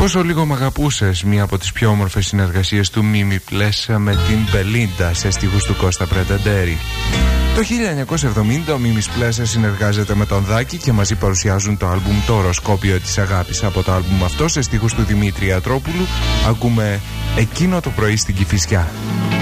Πόσο λίγο μ' αγαπούσες, μία από τις πιο όμορφες συνεργασίες του Μίμη Πλέσα με την Μπελίντα σε στίχους του Κώστα Πρετεντέρη. Το 1970 ο Μίμης Πλέσα συνεργάζεται με τον Δάκη και μαζί παρουσιάζουν το άλμπουμ «Το οροσκόπιο της αγάπης». Από το άλμπουμ αυτό, σε στίχους του Δημήτρη Ατρόπουλου, ακούμε «Εκείνο το πρωί στην Κηφισιά».